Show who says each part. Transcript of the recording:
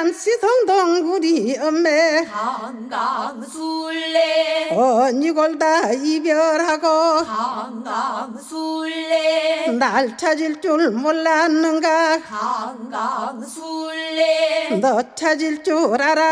Speaker 1: 시성동 우리 엄매
Speaker 2: 강강술래
Speaker 1: 언니걸 다 이별하고
Speaker 2: 강강술래
Speaker 1: 날 찾을 줄 몰랐는가
Speaker 2: 강강술래
Speaker 1: 너 찾을 줄 알아